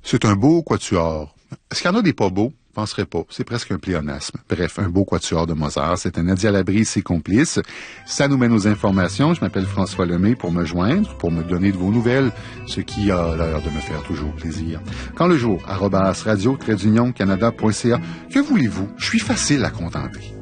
C'est un beau quatuor. Est-ce qu'il y en a des pas beaux? Je penserais pas. C'est presque un pléonasme. Bref, un beau quatuor de Mozart. C'est un Nadia Labrie et ses complices. Ça nous mène aux informations. Je m'appelle François Lemay pour me joindre, pour me donner de vos nouvelles, ce qui a l'air de me faire toujours plaisir. Quand le jour, @radio-canada.ca. Que voulez-vous? Je suis facile à contenter.